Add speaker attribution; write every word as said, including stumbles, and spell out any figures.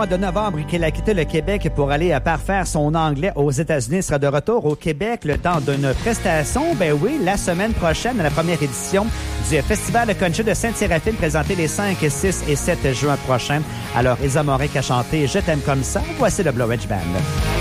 Speaker 1: De novembre, qu'il a quitté le Québec pour aller parfaire son anglais aux États-Unis. Il sera de retour au Québec le temps d'une prestation. Ben oui, la semaine prochaine, à la première édition du Festival de country de Sainte-Séraphine, présenté les cinq, six et sept juin prochains. Alors, Isa Morin qui a chanté « Je t'aime comme ça », voici le Blowedge Band.